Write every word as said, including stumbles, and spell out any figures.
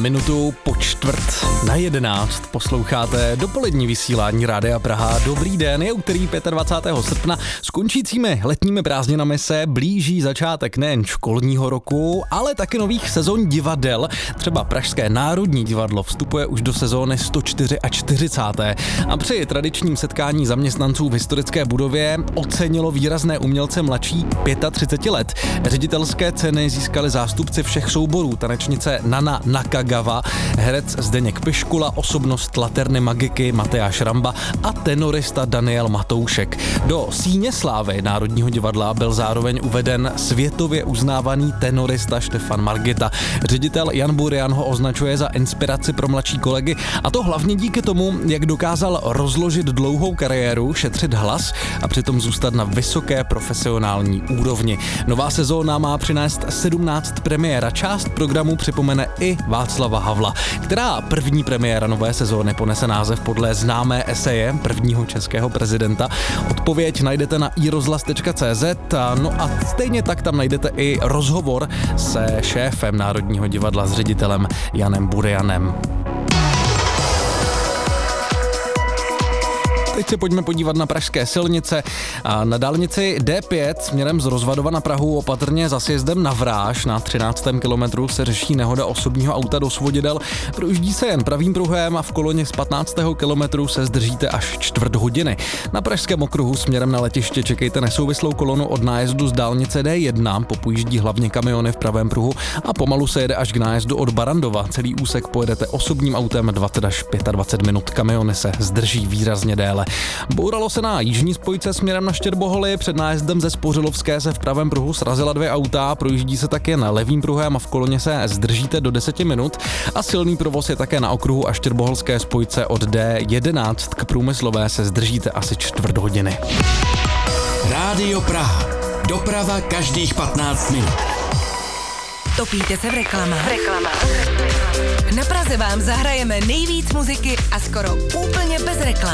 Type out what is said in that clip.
minutu po čtvrt na jedenáct posloucháte dopolední vysílání Rádia Praha. Dobrý den, je úterý dvacátého pátého srpna. S končícími letními prázdninami se blíží začátek nejen školního roku, ale taky nových sezon divadel. Třeba Pražské národní divadlo vstupuje už do sezóny sto čtyřicet čtyři. A při tradičním setkání zaměstnanců v historické budově ocenilo výrazné umělce mladší třicet pět let. Ředitelské ceny získali zástupci všech souborů, tanečnice Nana Nakagawa, herec Zdeněk Piškula, osobnost Laterny Magiky Matyáš Ramba a tenorista Daniel Matoušek. Do síně slávy Národního divadla byl zároveň uveden světově uznávaný tenorista Štefan Margita. Ředitel Jan Burian ho označuje za inspiraci pro mladší kolegy, a to hlavně díky tomu, jak dokázal rozložit dlouhou kariéru, šetřit hlas a přitom zůstat na vysoké profesionální úrovni. Nová sezóna má přinést sedmnáct premiér a část programu připomene i Václava Havla, která první premiéra nové sezóny ponese název podle známé eseje prvního českého prezidenta. Odpověď najdete na i rozhlas tečka cé zet, no a stejně tak tam najdete i rozhovor se šéfem Národního divadla, s ředitelem Janem Burianem. Teď se pojďme podívat na pražské silnice. A na dálnici D pět směrem z Rozvadova na Prahu opatrně za sjezdem na Vráž na třináctém kilometru se řeší nehoda osobního auta do svodidel. Projíždí se jen pravým pruhem a v koloně z patnáctého kilometru se zdržíte až čtvrt hodiny. Na pražském okruhu směrem na letiště čekejte nesouvislou kolonu od nájezdu z dálnice D jedna, popojíždí hlavně kamiony v pravém pruhu a pomalu se jede až k nájezdu od Barandova. Celý úsek pojedete osobním autem dvacet až dvacet pět minut, kamiony se zdrží výrazně déle. Bouralo se na jižní spojce směrem na Štěrboholy, před nájezdem ze Spořilovské se v pravém pruhu srazila dvě auta, projíždí se také na levým pruhem a v koloně se zdržíte do deseti minut a silný provoz je také na okruhu a Štěrboholské spojce od D jedenáct k Průmyslové se zdržíte asi čtvrt hodiny. Rádio Praha. Doprava každých patnáct minut. Topíte se v reklamách? reklamách. Na Praze vám zahrajeme nejvíc muziky a skoro úplně bez reklam.